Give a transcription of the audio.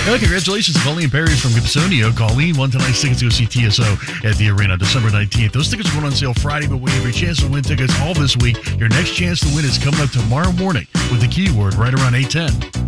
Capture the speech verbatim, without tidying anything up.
Well, congratulations to Colleen Perry from Gibsonio. Colleen won tonight's tickets to go see T S O at the arena December nineteenth. Those tickets are going on sale Friday, but we have your chance to win tickets all this week. Your next chance to win is coming up tomorrow morning with the keyword right around eight ten.